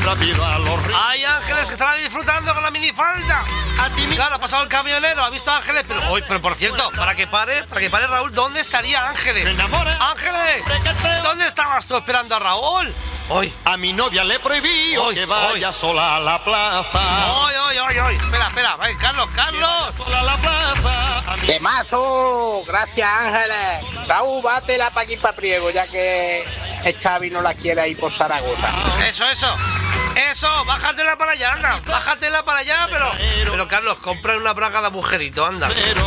rápido a los ríos. Hay Ángeles que estarán disfrutando con la minifalda. Claro, ha pasado el camionero, ha visto a Ángeles, pero por cierto, para que pare Raúl, ¿dónde estaría Ángeles? Ángeles, ¿dónde estabas tú esperando a Raúl? Hoy. A mi novia le prohibí que vaya sola a la plaza. Hoy. Espera, vaya, Carlos. Sola a la plaza. ¡Qué mazo! Gracias, Ángeles. Raúl, bátela pa' aquí pa' Priego, ya que el Xavi no la quiere ir por Zaragoza. Eso, bájatela para allá, anda. Bájatela para allá, pero Carlos, compra una braga de agujerito, anda.